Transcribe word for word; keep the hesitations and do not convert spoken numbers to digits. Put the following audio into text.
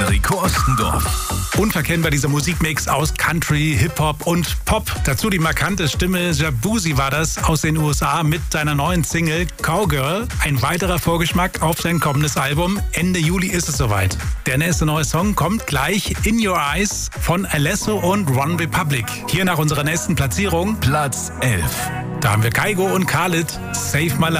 Enrico Ostendorf. Unverkennbar dieser Musikmix aus Country, Hip-Hop und Pop. Dazu die markante Stimme. Jabuzi war das aus den U S A mit seiner neuen Single Cowgirl. Ein weiterer Vorgeschmack auf sein kommendes Album. Ende Juli ist es soweit. Der nächste neue Song kommt gleich, In Your Eyes von Alesso und One Republic. Hier nach unserer nächsten Platzierung Platz elf. Da haben wir Kygo und Khalid, Save My Life.